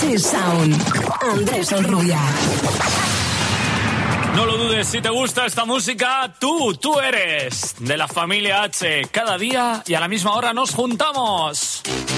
H Sound. Andrés Rubia. No lo dudes, si te gusta esta música, tú eres de la familia H. Cada día y a la misma hora nos juntamos.